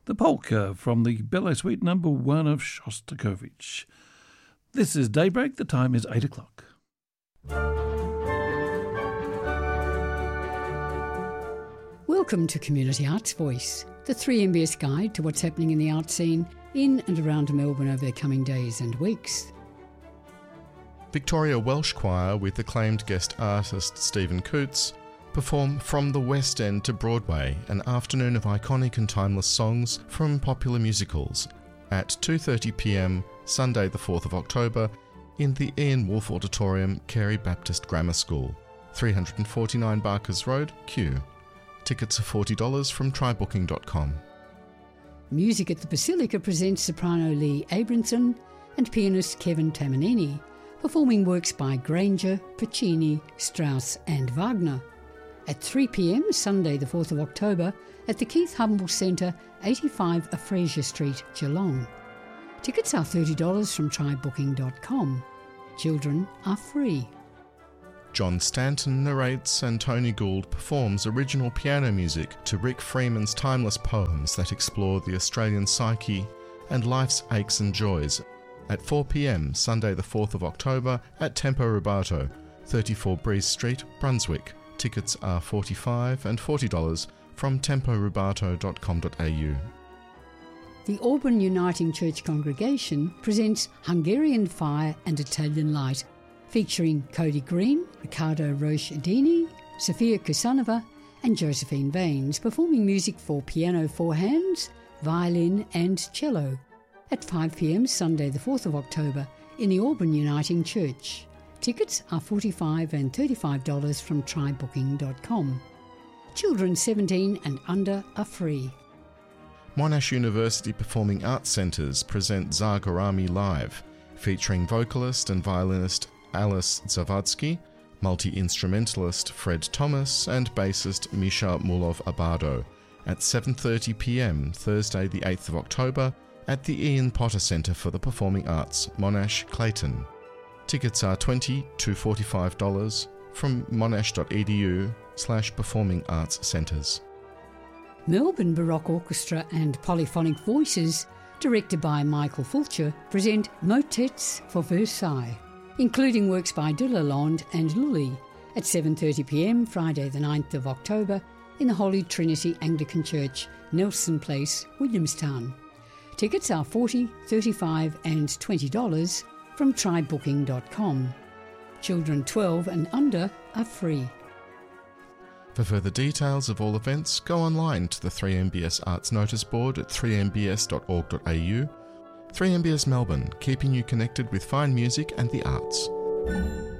the polka from the Bellow Suite number 1 of Shostakovich. This is Daybreak. The time is 8 o'clock. Welcome to Community Arts Voice, the 3MBS guide to what's happening in the art scene in and around Melbourne over the coming days and weeks. Victoria Welsh Choir with acclaimed guest artist Stephen Coots perform From the West End to Broadway, an afternoon of iconic and timeless songs from popular musicals at 2:30pm Sunday the 4th of October in the Ian Wolfe Auditorium, Carey Baptist Grammar School, 349 Barkers Road, Kew. Tickets are $40 from trybooking.com. Music at the Basilica presents soprano Lee Abramson and pianist Kevin Tamanini, performing works by Granger, Puccini, Strauss and Wagner. At 3pm Sunday the 4th of October at the Keith Humble Centre, 85 Fraser Street, Geelong. Tickets are $30 from trybooking.com. Children are free. John Stanton narrates and Tony Gould performs original piano music to Rick Freeman's timeless poems that explore the Australian psyche and life's aches and joys at 4pm Sunday the 4th of October at Tempo Rubato, 34 Breeze Street, Brunswick. Tickets are $45 and $40 from temporubato.com.au. The Auburn Uniting Church congregation presents Hungarian Fire and Italian Light, featuring Cody Green, Riccardo Roche-Dini, Sofia Kusanova and Josephine Baines, performing music for piano four hands, violin and cello at 5pm Sunday the 4th of October in the Auburn Uniting Church. Tickets are $45 and $35 from trybooking.com. Children 17 and under are free. Monash University Performing Arts Centres present Zagorami Live, featuring vocalist and violinist Alice Zavadsky, multi-instrumentalist Fred Thomas and bassist Misha Mulov-Abado at 7:30pm Thursday the 8th of October at the Ian Potter Centre for the Performing Arts, Monash, Clayton. Tickets are $20 to $45 from monash.edu/performing arts centres. Melbourne Baroque Orchestra and Polyphonic Voices, directed by Michael Fulcher, present Motets for Versailles, including works by de Lalonde and Lully, at 7:30pm Friday the 9th of October in the Holy Trinity Anglican Church, Nelson Place, Williamstown. Tickets are $40, $35 and $20 from trybooking.com. Children 12 and under are free. For further details of all events, go online to the 3MBS Arts Notice Board at 3mbs.org.au. 3MBS Melbourne, keeping you connected with fine music and the arts.